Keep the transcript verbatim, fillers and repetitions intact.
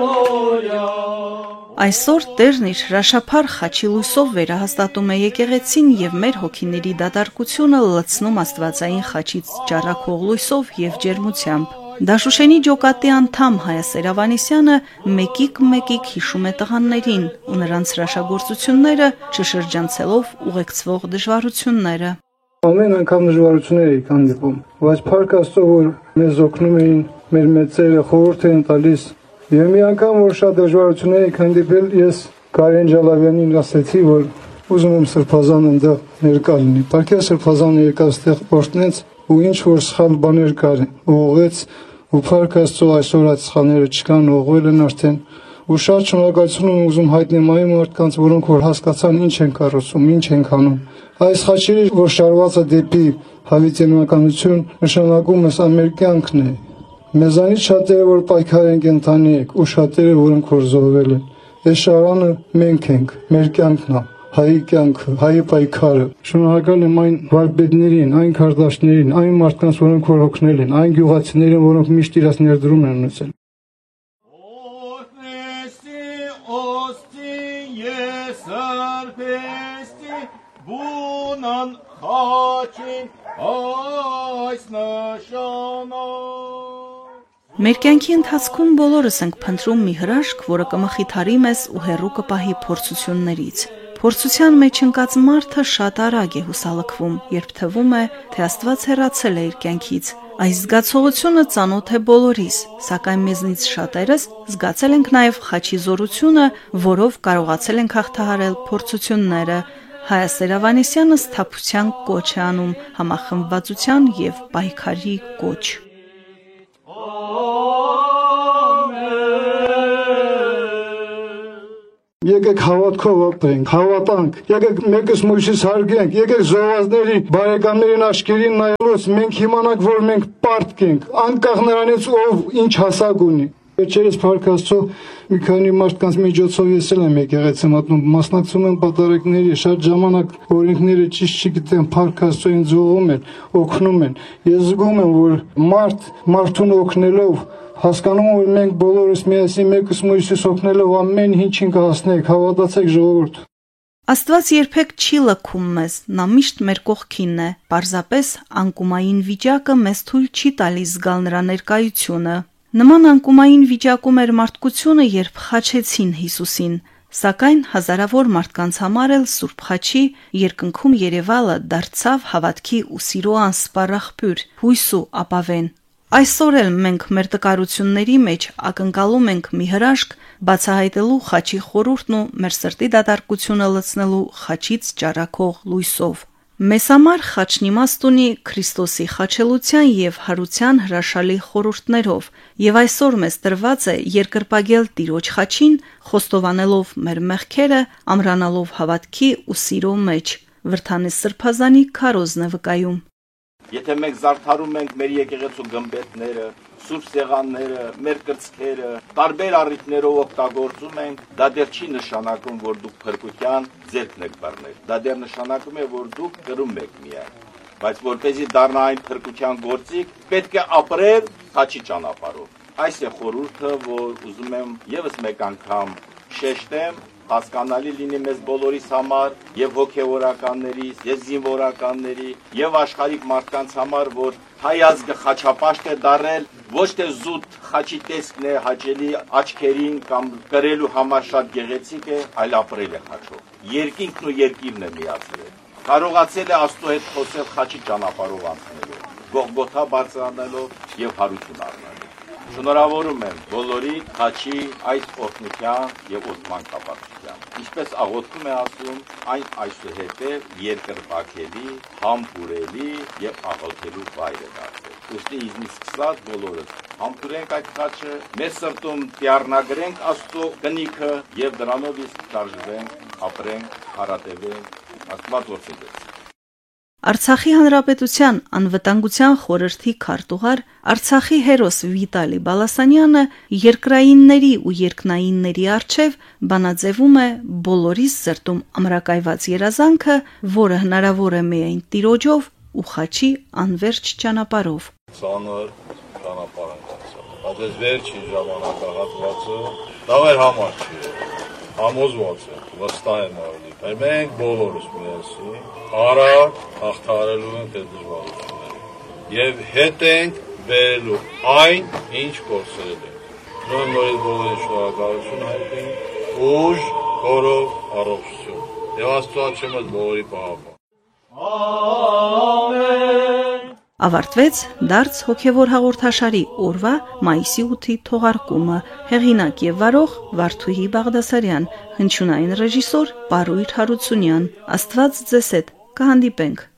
Այսօր Տերն իր հրաշափառ խաչի լույսով վերահաստատում է եկեղեցին եւ մեր հոգիների դատարկությունը լցնում աստվածային խաչից ճառագող լույսով եւ ջերմությամբ։ Դաշուշենի ջոկատի անդամ Հայաս Էրավանեսյանը մեկիկ-մեկիկ հիշում է տղաներին ու նրանց հրաշագործությունները չշրջանցելով ուղեկցվող դժվարությունները։ Ամեն անգամ դժվարություններ էի հանդիպում, բայց փառք Աստծո, որ մեզ օգնում էին, մեր մեծերը խորհուրդ էին տալիս։ Եվ մի անգամ, որ շատ դժվարություններ էի հանդիպել, ես Կարեն Ջալավյանին ասեցի, որ ուզում եմ Սրբազան այնտեղ ներկա լինի։ Պարքև Սրբազանը եկավ այստեղ օրհնեց ու ինչ որ սխալ բաներ կար, ուղղեց ու փառք Աստծո այսօր այդ սխալները չկան, ուղղվել են արդեն։ Ու շատ շնորհակալություն եմ ուզում հայտնել այն մարդկանց, որոնք որ հասկացան ինչ են կառուցում, ինչ են անում։ Այս խաչերը, որ շարված է դեպի հավիտենականություն, նշանակում է մեր կյանքն է։ Մեզանից շատերը, որ պայքար են կենթանի եք, ու շատերը, որոնք որ զոհվել են։ Այս շարանը մենք ենք, մեր կյանքն է, հայի կյանքը, հայի պայքարը։ Շնորհակալ եմ այն վարպետներին, այն քարտաշներին, այն մարդկանց, որոնք որ օգնել են, այն գյուղացիներին, որոնք միշտ իրաց ներդրում են ունեցել։ Բունան խաչին այս նշանակ։ Մեր կյանքի ընթացքում բոլորս ենք փնտրում մի հրաշք, որը կմխիթարի մեզ ու հեռու կպահի փորձություններից։ Փորձության մեջ ընկած մարդը շատ արագ է հուսալքվում, երբ թվում է, թե Աստված հեռացել է իր կյանքից։ Այս զգացողությունը ծանոթ է բոլորիս, սակայն մեզնից շատերս զգացել ենք նաև խաչի զորությունը, որով կարողացել ենք հաղթահարել փորձությունները։ Հայաս Էրավանեսյանը սթափության կոչ է անում, համախմբվածության եւ պայքարի կոչ։ Եկեք հավատքով ապրենք, հավատանք, եկեք մեկս մույսից հարգենք, եկեք զոհվածների բարեկամներին աչքերին նայելուց մենք իմանանք, որ մենք պարտք ենք, անկախ նրանից ով ինչ հասակ ունի։ Վերջերս փառք Աստծո մի քանի մարդկանց միջոցով ես էլ եմ եկեղեցի մատնում, մասնակցում եմ պատարեկների, շատ ժամանակ օրենքները ճիշտ չգիտեմ, փառք Աստծո ինձ ուղղում են, օգնում են։ Ես զգում եմ, որ մարդ մարդուն օգնելով հասկանում եմ, որ մենք բոլորս միասին մեկս մույսից օգնելով ամեն ինչին կհասնենք, հավատացեք ժողովուրդ։ Աստված երբեք չի լքում մեզ, նա միշտ մեր կողքինն է, պարզապես անկումային վիճակը մեզ թույլ չի տալիս զգալ նրա ներկայությունը։ Նման անկումային վիճակում էր մարդկությունը, երբ խաչեցին Հիսուսին, սակայն հազարավոր մարդկանց համար էլ Սուրբ Խաչի երկնքում երևալը դարձավ հավատքի ու սիրո անսպառ աղբյուր, հույս ու ապավեն։ Այսօր էլ մենք մեր տկարությունների մեջ ակնկալում ենք մի հրաշք բացահայտելու խաչի խորհուրդն ու մեր սրտի դատարկությունը լցնելու խաչից ճառագող լույսով։ Մեզ համար խաչն իմաստ ունի Քրիստոսի խաչելության եւ հարության հրաշալի խորհուրդներով, եւ այսօր մեզ տրված է երկրպագել Տիրոջ խաչին, խոստովանելով մեր մեղքերը, ամրանալով հավատքի ու սիրո մեջ։ Վրդանես Սրբազանի քարոզն է վկայում։ Եթե մենք զարդարում ենք մեր եկեղեցու գմբեթները, սուրբ սեղանները, մեր կրծքերը, տարբեր առիթներով օգտագործում ենք, դա դեռ չի նշանակում, որ դուք փրկության ձեռքն եք բռնել։ Դա դեռ նշանակում է, որ դուք կրում եք միայն։ Բայց որպեսզի դառնա այն փրկության գործիք, պետք է ապրել խաչի ճանապարհով։ Այս է խորհուրդը, որ ուզում եմ եւս մեկ անգամ շեշտեմ, հասկանալի լինի մեզ բոլորիս համար, եւ հոգեվորականներիս, եւ զինվորականների, եւ աշխարհիկ մարդկանց համար, որ հայ ազգը խաչապաշտ է դարել, ոչ թե զուտ խաչի տեսքն է հաճելի աչքերին կամ կրելու համար շատ գեղեցիկ է, այլ ապրել է խաչով։ Երկինքն ու երկիրն է միացրել։ Կարողացել է Աստծո հետ խոսել խաչի ճանապարհով անցնելով, Գողգոթա բարձրանալով եւ հարություն առնելով։ Շնորհավորում եմ բոլորի խաչի այս օրհնության եւ օգնման կապակցությամբ։ Ինչպես աղոթքում է ասում, այն այսուհետև երկրպագելի, համբուրելի եւ աղոթելու վայր է դարձել։ Ուստի իզնից սկսած բոլորս համբուրենք այդ խաչը, մեր սրտում դիառնագրենք Աստծո կնիքը եւ դրանով իսկ դարձվենք, ապրենք, հարատևենք, Աստված ողջունի։ Արցախի հանրապետության անվտանգության խորհրդի քարտուղար Արցախի հերոս Վիտալի Բալասանյանը երկրայինների ու երկնայինների առջև բանաձևում է բոլորիս սրտում ամրակայված երազանքը, որը հնարավոր է միայն Տիրոջով ու խաչի անվերջ ճանապարհով։ Ցանր ճանապարհ անցած, բայց Դες վերջին ժամանակահատվածը դա մեր համար չի եղել, համոզված եմ, վստահ եմ ավելի, բայց մենք բոլորս միասին արագ հաղթահարելու ենք այդ դժվարությունները եւ հետ ենք բերելու այն, ինչ կորցրել ենք։ Նույն նորից բոլորին շնորհակալություն հայտնենք, ուժ, խորով, առողջություն եւ Աստծո մեզ բոլորի պահապան։ Ամեն։ Ավարտվեց դարձ հոգևոր հաղորդաշարի օրվա մայիսի ութի թողարկումը, հեղինակ եւ վարող Վարդուհի Բաղդասարյան, հնչյունային ռեժիսոր Պարույր Հարությունյան։ Աստված ձեզ հետ, կհանդիպենք